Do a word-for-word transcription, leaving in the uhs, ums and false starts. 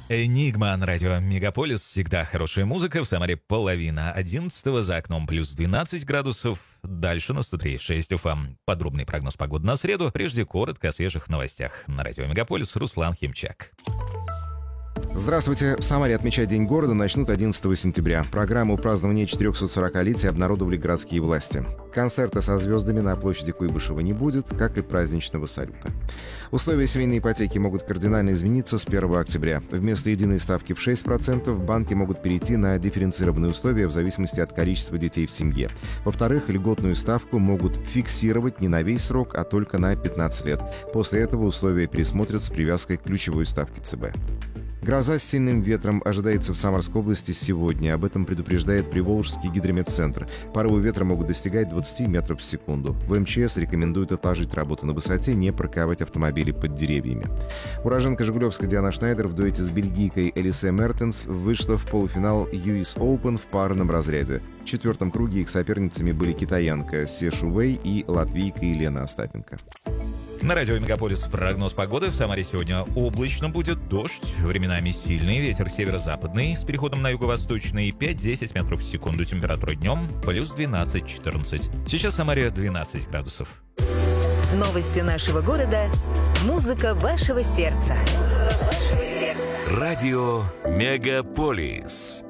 Энигма на радио Мегаполис. Всегда хорошая музыка. В Самаре половина одиннадцатого, за окном плюс двенадцать градусов. Дальше на сто три и шесть эф эм. Подробный прогноз погоды на среду. Прежде коротко о свежих новостях. На радио Мегаполис Руслан Химчак. Здравствуйте. В Самаре отмечать День города начнут одиннадцатого сентября. Программу празднования четырехсотсорокалетия обнародовали городские власти. Концерта со звездами на площади Куйбышева не будет, как и праздничного салюта. Условия семейной ипотеки могут кардинально измениться с первого октября. Вместо единой ставки в шесть процентов банки могут перейти на дифференцированные условия в зависимости от количества детей в семье. Во-вторых, льготную ставку могут фиксировать не на весь срок, а только на пятнадцать лет. После этого условия пересмотрят с привязкой к ключевой ставке ЦБ. Гроза с сильным ветром ожидается в Самарской области сегодня. Об этом предупреждает Приволжский гидрометцентр. Порывы ветра могут достигать двадцать метров в секунду. В эм че эс рекомендуют отложить работу на высоте, не парковать автомобили под деревьями. Уроженка Жигулевска Диана Шнайдер в дуэте с бельгийкой Элисе Мертенс вышла в полуфинал ю эс Open в парном разряде. В четвертом круге их соперницами были китаянка Се Шувей и латвийка Елена Остапенко. На радио Мегаполис прогноз погоды. В Самаре сегодня облачно будет, дождь, временами сильный, ветер северо-западный с переходом на юго-восточный, пять-десять метров в секунду, температура днем плюс двенадцать-четырнадцать. Сейчас в Самаре двенадцать градусов. Новости нашего города, музыка вашего сердца. Музыка вашего сердца. Радио Мегаполис.